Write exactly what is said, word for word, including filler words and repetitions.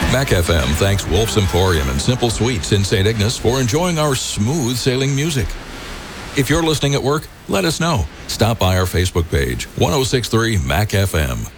Mac F M thanks Wolf's Emporium and Simple Sweets in Saint Ignace for enjoying our smooth sailing music. If you're listening at work, let us know. Stop by our Facebook page, one oh six point three Mac F M.